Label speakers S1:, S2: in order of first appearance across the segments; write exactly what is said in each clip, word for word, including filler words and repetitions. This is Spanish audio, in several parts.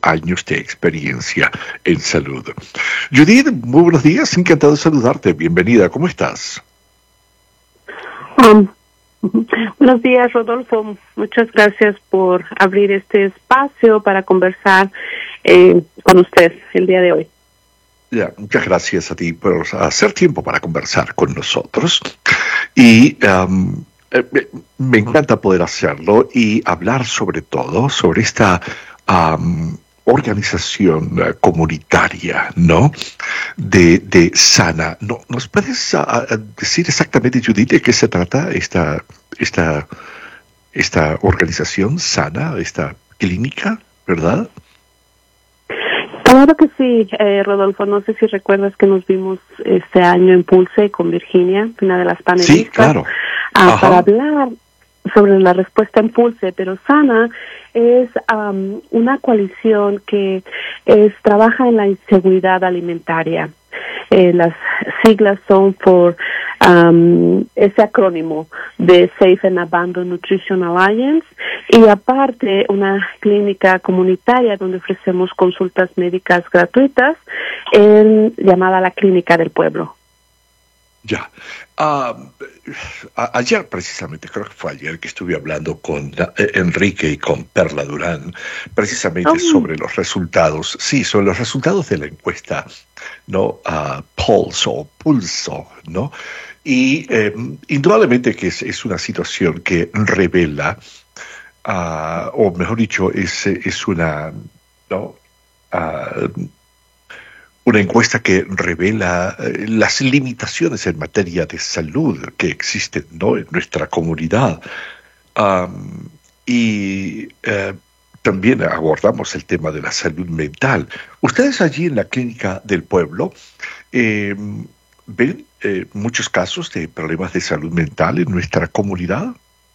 S1: años de experiencia en salud. Judith, muy buenos días, encantado de saludarte, bienvenida, ¿cómo estás?
S2: Um, buenos días, Rodolfo, muchas gracias por abrir este espacio para conversar eh, con usted el día de hoy.
S1: Ya, muchas gracias a ti por hacer tiempo para conversar con nosotros y um, eh, me encanta poder hacerlo y hablar sobre todo sobre esta um, organización uh, comunitaria, ¿no? De, de Sana. ¿No, ¿Nos puedes uh, decir exactamente, Judith, de qué se trata esta, esta, esta organización Sana, esta clínica, verdad?
S2: Claro que sí, eh, Rodolfo. No sé si recuerdas que nos vimos este año en Pulse con Virginia, una de las panelistas,
S1: sí, claro.
S2: uh, para hablar sobre la respuesta en Pulse, pero Sana es um, una coalición que es, trabaja en la inseguridad alimentaria. Eh, las siglas son por um, ese acrónimo de Safe and Abandoned Nutrition Alliance, y aparte una clínica comunitaria donde ofrecemos consultas médicas gratuitas en, llamada la Clínica del Pueblo.
S1: Ya. Uh, a, ayer precisamente, creo que fue ayer que estuve hablando con eh, Enrique y con Perla Durán, precisamente oh. sobre los resultados, sí, sobre los resultados de la encuesta, ¿no? Uh, Pulse o Pulso, ¿no? Y eh, indudablemente que es, es una situación que revela, uh, o mejor dicho, es, es una, ¿no? Uh, Una encuesta que revela eh, las limitaciones en materia de salud que existen, ¿no? En nuestra comunidad. Um, y eh, también abordamos el tema de la salud mental. Ustedes allí en la Clínica del Pueblo eh, ven eh, muchos casos de problemas de salud mental en nuestra comunidad.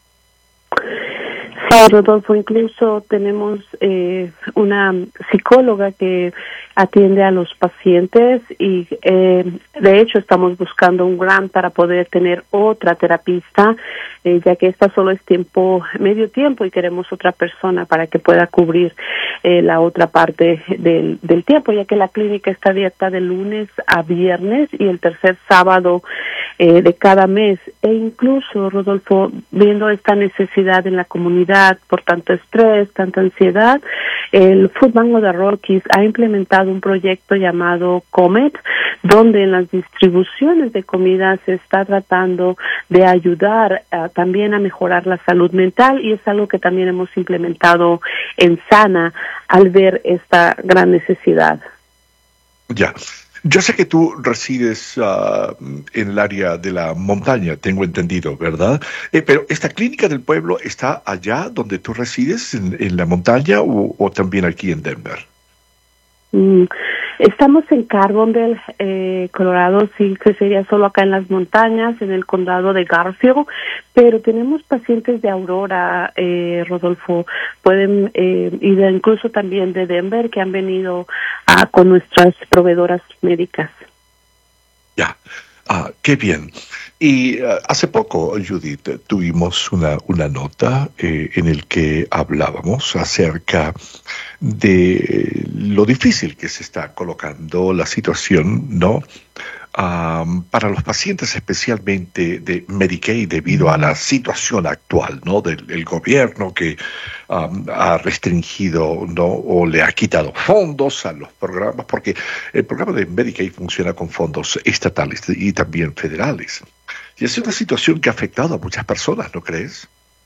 S2: Sí, Rodolfo, incluso tenemos eh, una psicóloga que atiende a los pacientes y eh, de hecho estamos buscando un grant para poder tener otra terapista, eh, ya que esta solo es tiempo, medio tiempo, y queremos otra persona para que pueda cubrir eh, la otra parte del, del tiempo, ya que la clínica está abierta de lunes a viernes y el tercer sábado eh, de cada mes. E incluso, Rodolfo, viendo esta necesidad en la comunidad por tanto estrés, tanta ansiedad, el Food Bank of the Rockies ha implementado un proyecto llamado Comet, donde en las distribuciones de comida se está tratando de ayudar uh, también a mejorar la salud mental, y es algo que también hemos implementado en Sana al ver esta gran necesidad.
S1: Ya. Yo sé que tú resides uh, en el área de la montaña, tengo entendido, ¿verdad? Eh, pero ¿esta Clínica del Pueblo está allá donde tú resides, en, en la montaña, o, o también aquí en Denver?
S2: Mm, estamos en Carbondale, eh, Colorado, sí, que sería solo acá en las montañas, en el condado de Garfield, pero tenemos pacientes de Aurora, eh, Rodolfo, pueden eh, y de, incluso también de Denver, que han venido a, con nuestras proveedoras médicas.
S1: Ya, ah, qué bien. Y uh, hace poco, Judith, tuvimos una, una nota eh, en el que hablábamos acerca de lo difícil que se está colocando la situación, ¿no? Um, para los pacientes, especialmente de Medicaid, debido a la situación actual, ¿no? Del, del gobierno que um, ha restringido, ¿no? O le ha quitado fondos a los programas, porque el programa de Medicaid funciona con fondos estatales y también federales. Y es una situación que ha afectado a muchas personas, ¿no crees?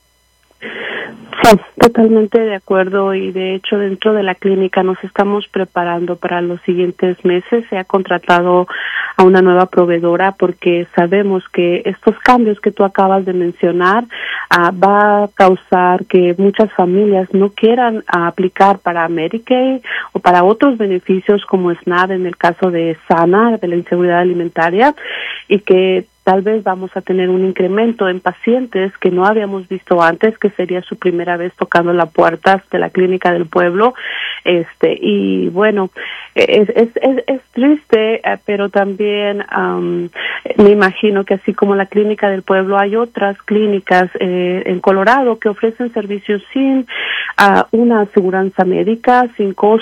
S2: Sí, totalmente de acuerdo, y de hecho dentro de la clínica nos estamos preparando para los siguientes meses. Se ha contratado a una nueva proveedora porque sabemos que estos cambios que tú acabas de mencionar uh, va a causar que muchas familias no quieran uh, aplicar para Medicaid o para otros beneficios como SNAP en el caso de Sana, de la inseguridad alimentaria, y que tal vez vamos a tener un incremento en pacientes que no habíamos visto antes, que sería su primera vez tocando la puerta de la Clínica del Pueblo. Este, y bueno, es, es, es, es triste, eh, pero también um, me imagino que así como la Clínica del Pueblo, hay otras clínicas eh, en Colorado que ofrecen servicios sin uh, una aseguranza médica, sin costo,